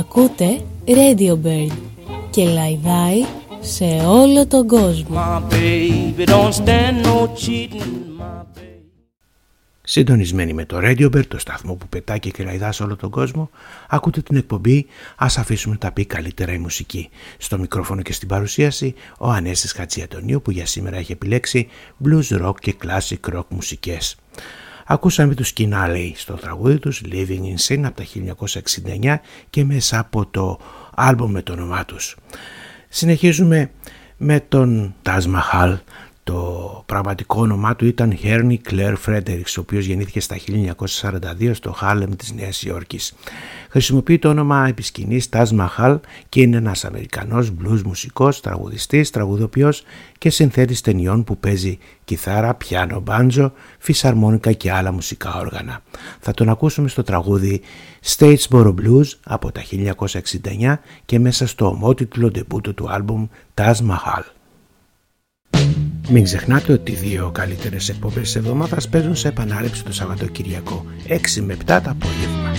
Ακούτε Radio Bird και λαϊδάει σε όλο τον κόσμο. Συντονισμένοι με το Radio Bird, το σταθμό που πετάει και λαϊδά σε όλο τον κόσμο, ακούτε την εκπομπή «Ας αφήσουμε τα πει καλύτερα η μουσική». Στο μικρόφωνο και στην παρουσίαση ο Ανέσης Χατζιαντονίου, που για σήμερα έχει επιλέξει blues rock και classic rock μουσικές. Ακούσαμε τους Kinali στο τραγούδι τους Living in Sin από τα 1969 και μέσα από το άλμπομ με το όνομά τους. Συνεχίζουμε με τον Taj Mahal. Το πραγματικό όνομά του ήταν Henry Clair Fredericks, ο οποίος γεννήθηκε στα 1942 στο Χάρλεμ της Νέας Υόρκης. Χρησιμοποιεί το όνομα επισκηνής Taj Mahal και είναι ένας Αμερικανός blues μουσικός, τραγουδιστής, τραγουδοποιός και συνθέτης ταινιών που παίζει κιθάρα, πιάνο, μπάντζο, φυσαρμόνικα και άλλα μουσικά όργανα. Θα τον ακούσουμε στο τραγούδι Statesboro Blues από τα 1969 και μέσα στο ομότιτλο ντεμπούτο του άλμπουμ Taj Mahal. Μην ξεχνάτε ότι οι δύο καλύτερες εκπομπές της εβδομάδας παίζουν σε επανάληψη το Σαββατοκυριακό 6 με 7 το απόγευμα.